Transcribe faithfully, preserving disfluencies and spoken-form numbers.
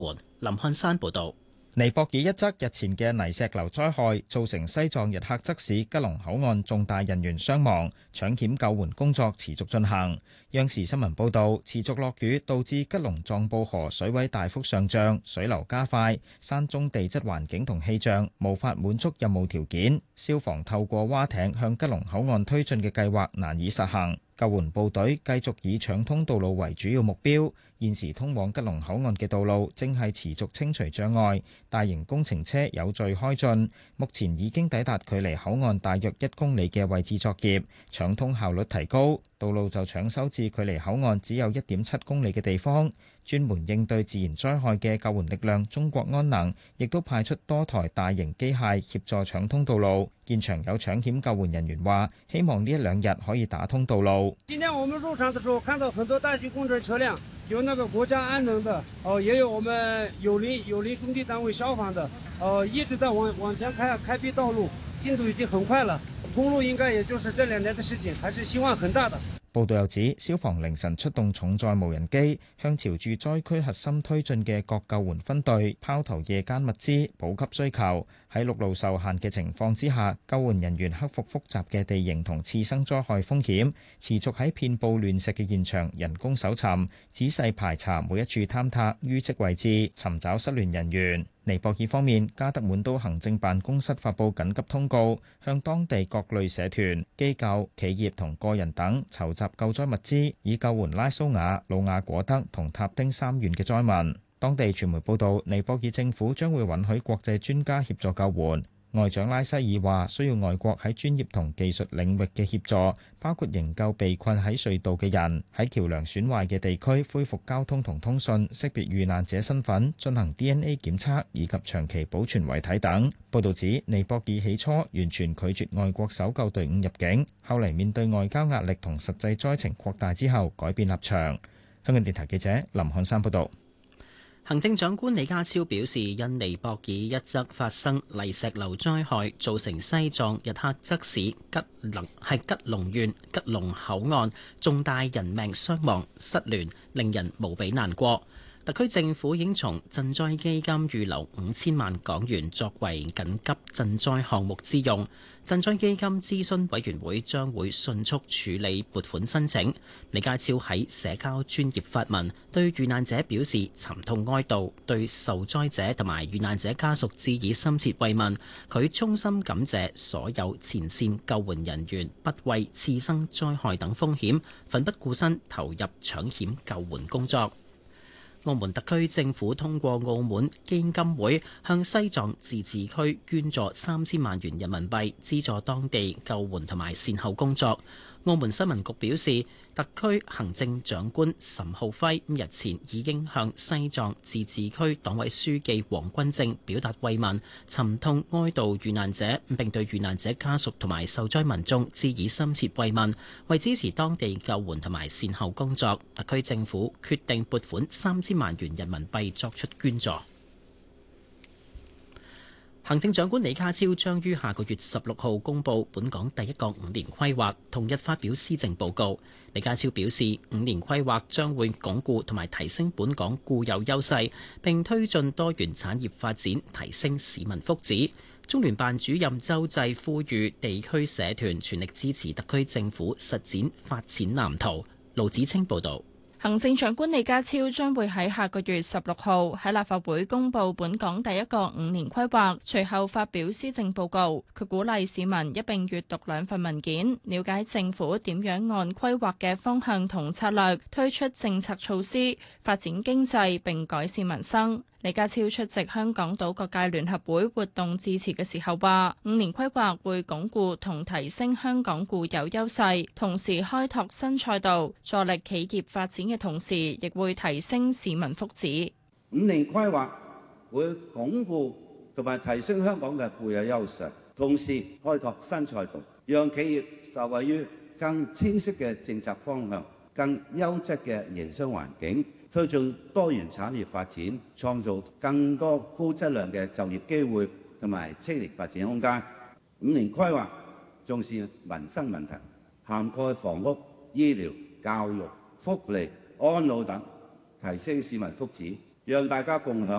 林漢山報道。 尼泊爾一則日前嘅泥石流災害，造成西藏日喀則市吉隆口岸重大人員傷亡，搶險救援工作持續進行。央視新聞報道，持續落雨導致吉隆藏布河水位大幅上漲，水流加快，山中地質環境同氣象無法滿足任務條件，消防透過蛙艇向吉隆口岸推進嘅計劃難以實行。救援部隊繼續以搶通道路為主要目標，現時通往吉隆口岸嘅道路正係持續清除障礙，大型工程車有序開進，目前已經抵達距離口岸大約一公里嘅位置作業，搶通效率提高，道路就搶修至距離口岸只有一點七公里嘅地方。專門應對自然災害嘅救援力量中國安能亦都派出多台大型機械協助搶通道路。現場有搶險救援人員話，希望呢一兩日可以打通道路。 今天我們入場的時候，看到很多大型工程車輛，有那個國家安能的，哦，也有我們友鄰友鄰兄弟單位消防的，哦，一直在往往前開開闢道路，進度已經很快了。通路應該也就是這兩年的事情，還是希望很大的。 報道又指，消防凌晨出動重載無人機，向朝住災區核心推進嘅各救援分隊拋投夜間物資，補給需求。喺陸路受限嘅情況之下，救援人員克服複雜嘅地形同次生災害風險，持續喺遍佈亂石嘅現場人工搜尋，仔細排查每一處坍塌淤積位置，尋找失聯人員。尼泊爾方面，加德滿都行政辦公室發布緊急通告，向當地各類社團、機構、企業同個人等籌集救災物資，以救援拉蘇瓦、魯雅果德同塔丁三縣嘅災民。當地傳媒報道，尼泊爾政府將會允許國際專家協助救援。外長拉西爾話，需要外國喺專業同技術領域嘅協助，包括營救被困喺隧道嘅人，喺橋梁損壞嘅地區恢復交通同通訊，識別遇難者身份，進行 D N A 檢測以及長期保存遺體等。報道指，尼泊爾起初完全拒絕外國搜救隊伍入境，後嚟面對外交壓力同實際災情擴大之後，改變立場。香港電台記者林漢山報道。 行政長官李家超表示，因尼泊爾一則發生泥石流災害，造成西藏日喀則市吉隆係吉隆縣吉隆口岸重大人命傷亡失聯，令人無比難過。特區政府已經從賑災基金預留五千萬港元作為緊急賑災項目之用。賑災基金諮詢委員會將會迅速處理撥款申請。李家超喺社交專頁發文，對遇難者表示沉痛哀悼，對受災者同埋遇難者家屬致以深切慰問。佢衷心感謝所有前線救援人員不畏次生災害等風險，奮不顧身投入搶險救援工作。澳門特區政府通過澳門基金會向西藏自治區捐助三千萬元人民幣，資助當地救援同埋善後工作。澳門新聞局表示，特區行政長官岑浩輝日前已經向西藏自治區黨委書記黃君正表達慰問，沉痛哀悼遇難者，並對遇難者家屬同埋受災民眾致以深切慰問。為支持當地救援同埋善後工作，特區政府決定撥款三千萬元人民幣作出捐助。行政長官李家超將於下個月十六號公布本港第一個五年規劃，同日發表施政報告。李家超表示，五年規劃將會鞏固同埋提升本港固有優勢，並推進多元產業發展，提升市民福祉。中聯辦主任周濟呼籲地區社團全力支持特區政府實踐發展藍圖。盧子清報導。 行政長官李家超將會喺下個月十六號喺立法會公布本港第一個五年規劃，隨後發表施政報告。佢鼓勵市民一並閱讀兩份文件，了解政府點樣按規劃嘅方向同策略推出政策措施，發展經濟並改善民生。李家超出席香港島各界聯合會活動致辭嘅時候話，五年規劃會鞏固同提升香港固有優勢，同時開拓新賽道，助力企業發展嘅同時，亦會提升市民福祉。 五年規劃會鞏固同埋提升香港嘅固有優勢，同時開拓新賽道，讓企業受惠於更清晰嘅政策方向、更優質嘅營商環境，推進多元產業發展，創造更多高質量嘅就業機會同埋青年發展空間。五年規劃重視民生問題，涵蓋房屋、醫療、教育、福利、安老等，提升市民福祉， 讓大家共享